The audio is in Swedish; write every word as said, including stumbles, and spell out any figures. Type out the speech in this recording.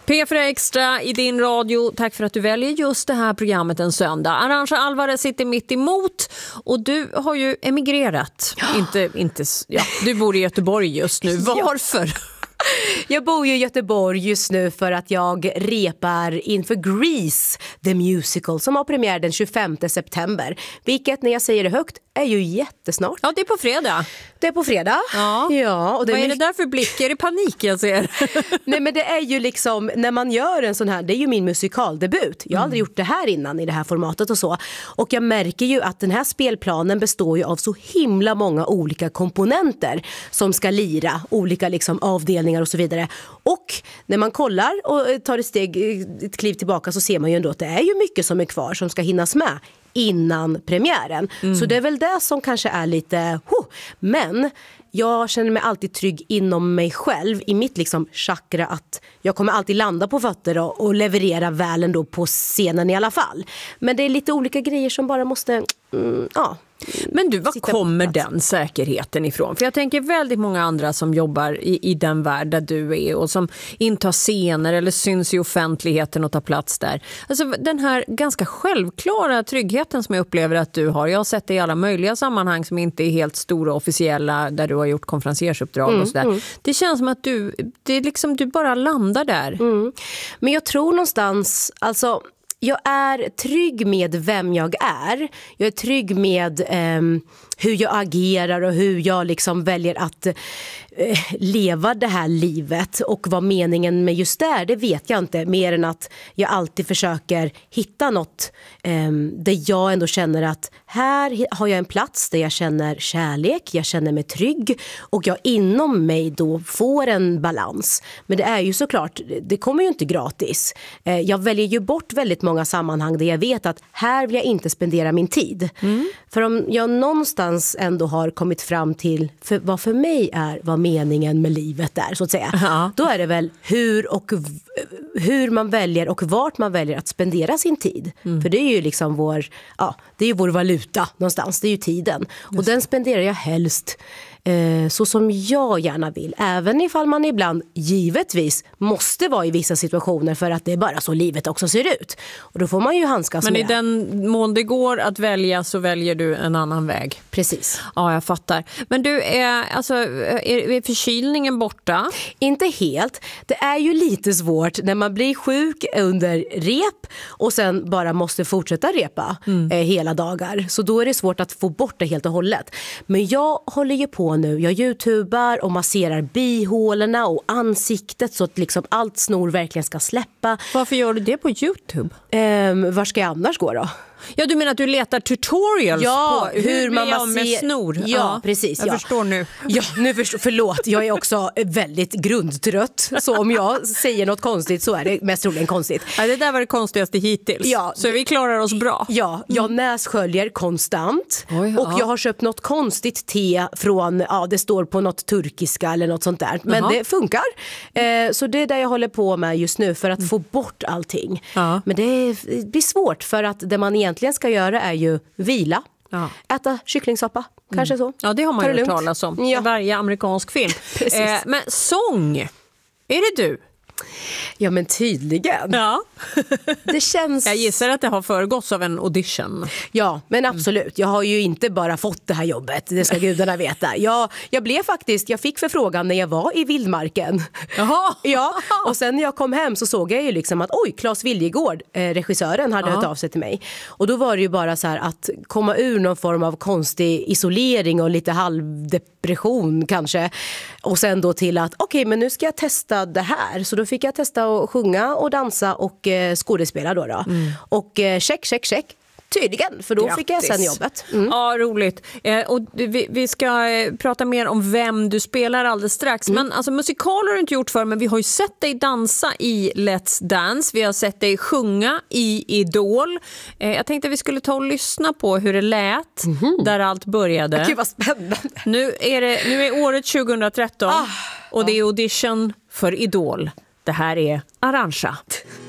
P fyra Extra i din radio. Tack för att du väljer just det här programmet en söndag. Arantxa Alvarez sitter mitt emot och du har ju emigrerat. Ja. Inte, inte, ja, du bor i Göteborg just nu. Varför? Jag bor ju i Göteborg just nu för att jag repar inför Grease the Musical som har premiär den tjugofemte september. Vilket, när jag säger det högt, är ju jättesnart. Ja, det är på fredag. Det är på fredag. Ja. Ja, och det Vad är är det där för blick? Är det panik jag ser? Nej, men det är ju liksom, när man gör en sån här, det är ju min musikaldebut. Jag har mm. aldrig gjort det här innan i det här formatet och så. Och jag märker ju att den här spelplanen består ju av så himla många olika komponenter som ska lira, olika liksom avdelningar och så vidare. Och när man kollar och tar ett steg, ett kliv tillbaka, så ser man ju ändå att det är ju mycket som är kvar som ska hinnas med innan premiären. Mm. Så det är väl det som kanske är lite huh. Men jag känner mig alltid trygg inom mig själv, i mitt liksom chakra, att jag kommer alltid landa på fötter och, och leverera väl ändå på scenen i alla fall. Men det är lite olika grejer som bara måste mm, ja. Men du, var kommer den säkerheten ifrån? För jag tänker väldigt många andra som jobbar i, i den värld där du är och som intar scener eller syns i offentligheten och tar plats där. Alltså den här ganska självklara tryggheten som jag upplever att du har. Jag har sett det i alla möjliga sammanhang som inte är helt stora och officiella, där du har gjort konferensersuppdrag mm, och sådär. Mm. Det känns som att du, det är liksom, du bara landar där. Mm. Men jag tror någonstans, alltså jag är trygg med vem jag är. Jag är trygg med eh, hur jag agerar och hur jag liksom väljer att eh, leva det här livet. Och vad meningen med just det, det vet jag inte. Mer än att jag alltid försöker hitta något eh, där jag ändå känner att här har jag en plats där jag känner kärlek, jag känner mig trygg. Och jag inom mig då får en balans. Men det är ju såklart, det kommer ju inte gratis. Eh, jag väljer ju bort väldigt många sammanhang där jag vet att här vill jag inte spendera min tid. Mm. För om jag någonstans ändå har kommit fram till för vad för mig är vad meningen med livet är, så att säga. Ja. Då är det väl hur och hur man väljer och vart man väljer att spendera sin tid. Mm. För det är ju liksom vår, ja, det är ju vår valuta någonstans, det är ju tiden. Just. Och den spenderar jag helst eh, så som jag gärna vill. Även ifall man ibland givetvis måste vara i vissa situationer för att det är bara så livet också ser ut. Och då får man ju handskas med. Men i med. den mån det går att välja så väljer du en annan väg. Precis. Ja, jag fattar. Men du, är, alltså, är, är förkylningen borta? Inte helt. Det är ju lite svårt när man blir sjuk under rep och sen bara måste fortsätta repa mm. eh, hela dagar. Så då är det svårt att få bort det helt och hållet. Men jag håller ju på nu. Jag youtubar och masserar bihålorna och ansiktet så att liksom allt snor verkligen ska släppa. Varför gör du det på YouTube? Eh, var ska jag annars gå då? Ja, du menar att du letar tutorials ja, på hur, hur man masserar med snor? Ja, ja, precis. Jag ja. förstår nu. Ja, nu förstår, förlåt. Jag är också väldigt grundtrött. Så om jag säger något konstigt så är det mest troligen konstigt. Ja, det där var det konstigaste hittills. Ja, så vi klarar oss bra. Ja, jag nässköljer konstant. Oj, ja. Och jag har köpt något konstigt te från, ja det står på något turkiska eller något sånt där. Men Aha. det funkar. Eh, så det är det jag håller på med just nu för att mm. få bort allting. Ja. Men det, är, det blir svårt för att det man egentligen egentligen ska göra är ju vila. Ja. Äta kycklingsoppa, kanske så. Ja, det har man ju hört talas om. Ja. Varje amerikansk film. eh, men sång, är det du? Ja, men tydligen. Ja. Det känns... Jag gissar att det har föregåtts av en audition. Ja, men absolut. Jag har ju inte bara fått det här jobbet. Det ska gudarna veta. Jag, jag blev faktiskt, jag fick förfrågan när jag var i vildmarken. Jaha. Ja, och sen när jag kom hem så såg jag ju liksom att oj, Claes Viljegård, eh, regissören, hade Aha. hört av sig till mig. Och då var det ju bara så här att komma ur någon form av konstig isolering och lite halvdepression kanske. Och sen då till att okej, okay, men nu ska jag testa det här. Så då fick jag testa att sjunga och dansa och eh, skådespela då. då. Mm. Och eh, check, check, check. Tydligen, för då Grattis. fick jag sen jobbet. Mm. Ja, roligt. Eh, och vi, vi ska eh, prata mer om vem du spelar alldeles strax. Mm. Men alltså, musikaler har du inte gjort för, men vi har ju sett dig dansa i Let's Dance. Vi har sett dig sjunga i Idol. Eh, jag tänkte att vi skulle ta och lyssna på hur det lät mm. där allt började. Gud vad spännande. Nu är, det, nu är året tjugohundratretton ah, och ja. det är audition för Idol. Det här är Arantxa.